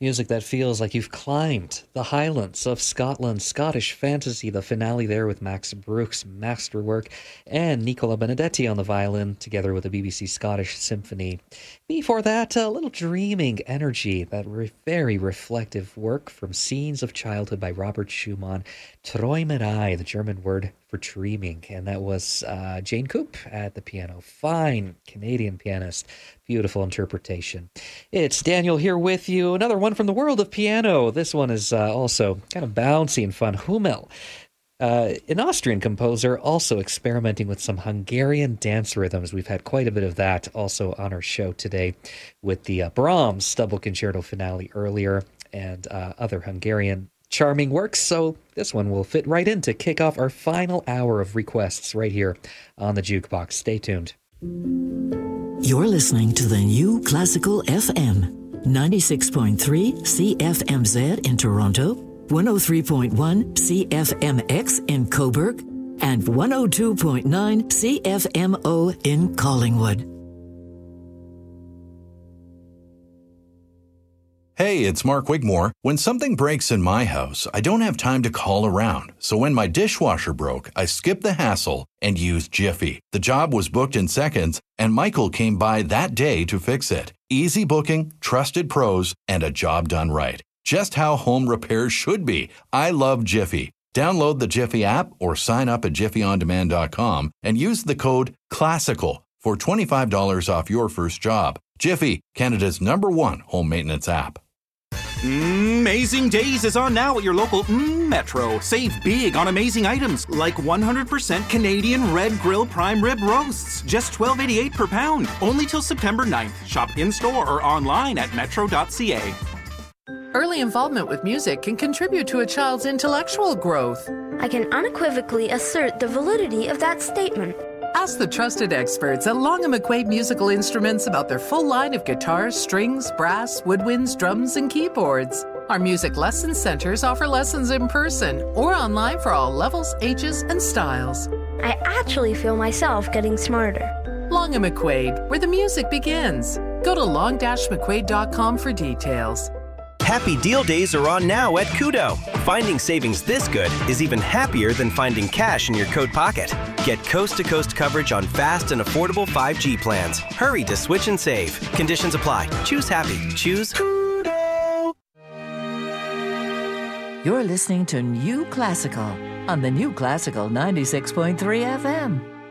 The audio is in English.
Music that feels like you've climbed the highlands of Scotland. Scottish Fantasy, the finale there with Max Bruch's masterwork, and Nicola Benedetti on the violin, together with the BBC Scottish Symphony. Before that, a little dreaming energy, that very reflective work from Scenes of Childhood by Robert Schumann. Träumerei, the German word for dreaming, and that was Jane Coop at the piano. Fine Canadian pianist. Beautiful interpretation. It's Daniel here with you. Another one from the world of piano. This one is also kind of bouncy and fun. Hummel, an Austrian composer, also experimenting with some Hungarian dance rhythms. We've had quite a bit of that also on our show today with the Brahms Double Concerto finale earlier and other Hungarian charming works. So this one will fit right in to kick off our final hour of requests right here on the Jukebox. Stay tuned. You're listening to the New Classical FM, 96.3 CFMZ in Toronto, 103.1 CFMX in Cobourg, and 102.9 CFMO in Collingwood. Hey, it's Mark Wigmore. When something breaks in my house, I don't have time to call around. So when my dishwasher broke, I skipped the hassle and used Jiffy. The job was booked in seconds, and Michael came by that day to fix it. Easy booking, trusted pros, and a job done right. Just how home repairs should be. I love Jiffy. Download the Jiffy app or sign up at jiffyondemand.com and use the code CLASSICAL for $25 off your first job. Jiffy, Canada's #1 home maintenance app. Amazing Days is on now at your local Metro. Save big on amazing items like 100% Canadian Red Grill Prime Rib Roasts. Just $12.88 per pound. Only till September 9th. Shop in-store or online at metro.ca. Early involvement with music can contribute to a child's intellectual growth. I can unequivocally assert the validity of that statement. Ask the trusted experts at Long & McQuaid Musical Instruments about their full line of guitars, strings, brass, woodwinds, drums, and keyboards. Our music lesson centers offer lessons in person or online for all levels, ages, and styles. I actually feel myself getting smarter. Long & McQuaid, where the music begins. Go to long-mcquaid.com for details. Happy Deal Days are on now at Koodo. Finding savings this good is even happier than finding cash in your coat pocket. Get coast-to-coast coverage on fast and affordable 5G plans. Hurry to switch and save. Conditions apply. Choose happy. Choose Koodo. You're listening to New Classical on the New Classical 96.3 FM.